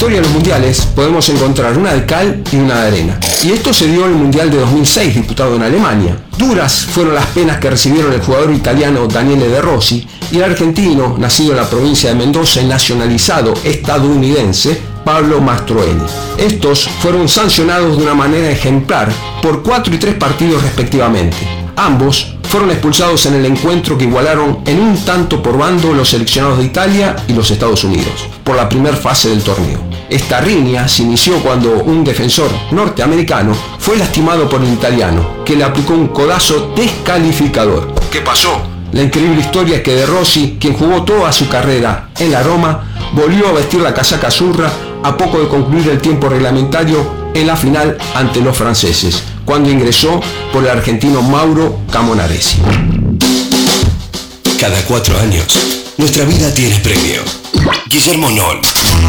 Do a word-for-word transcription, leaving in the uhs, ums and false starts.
historia de los mundiales podemos encontrar una de cal y una de arena. Y esto se dio en el Mundial de dos mil seis disputado en Alemania. Duras fueron las penas que recibieron el jugador italiano Daniele De Rossi y el argentino, nacido en la provincia de Mendoza y nacionalizado estadounidense, Pablo Mastroeni. Estos fueron sancionados de una manera ejemplar por cuatro y tres partidos respectivamente. Ambos fueron expulsados en el encuentro que igualaron en un tanto por bando los seleccionados de Italia y los Estados Unidos, por la primera fase del torneo. Esta riña se inició cuando un defensor norteamericano fue lastimado por el italiano, que le aplicó un codazo descalificador. ¿Qué pasó? La increíble historia es que De Rossi, quien jugó toda su carrera en la Roma, volvió a vestir la casaca azurra a poco de concluir el tiempo reglamentario en la final ante los franceses, cuando ingresó por el argentino Mauro Camonaresi. Cada cuatro años, nuestra vida tiene premio. Guillermo Noll.